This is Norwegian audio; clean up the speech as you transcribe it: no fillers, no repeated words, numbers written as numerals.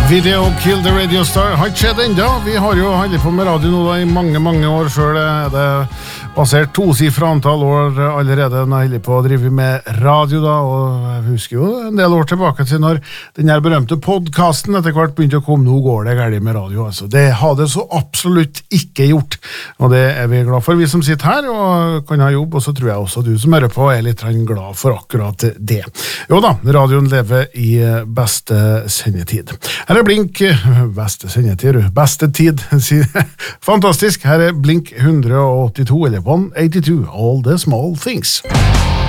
Video Kill the Radio Star har ikke skjedd enda. Vi har jo holdt på med radio nå da, i mange år. Selv er det basert tosifret antall år allerede når jeg holder på å drive med radio da, og jeg husker jo en del år tilbake til når den her berømte podcasten etter hvert begynte å komme. Nå går det galt med radio, altså. Det har det så absolutt ikke gjort, og det er vi glad for, vi som sitter her og kan ha jobb, og så tror jeg også du som hører på er litt glad for akkurat det. Jo da, radioen lever i beste sendetid. Her er Blink, beste sendetid, beste tid, fantastisk, her er Blink 182, eller 182, All the Small Things.